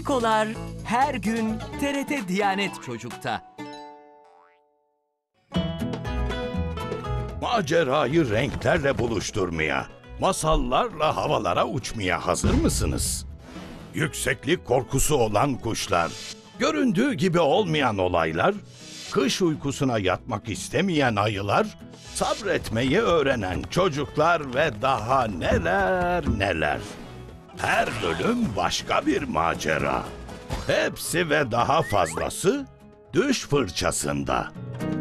Nikolar her gün TRT Diyanet Çocuk'ta. Macerayı renklerle buluşturmaya, masallarla havalara uçmaya hazır mısınız? Yükseklik korkusu olan kuşlar, göründüğü gibi olmayan olaylar, kış uykusuna yatmak istemeyen ayılar, sabretmeyi öğrenen çocuklar ve daha neler neler. Her bölüm başka bir macera. Hepsi ve daha fazlası Düş Fırçasında.